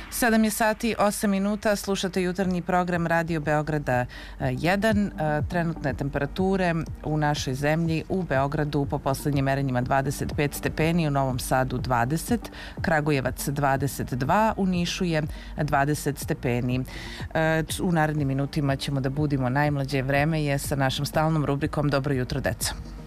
7 je sati, 8 minuta, slušate jutarnji program Radio Beograda 1. Trenutne temperature u našoj zemlji, u Beogradu po poslednjim merenjima 25 stepeni, u Novom Sadu 20, Kragujevac 22, u Nišu je 20 stepeni. U narednim minutima ćemo da budimo najmlađe. Vreme je sa našom stalnom rubrikom Dobro jutro, deco.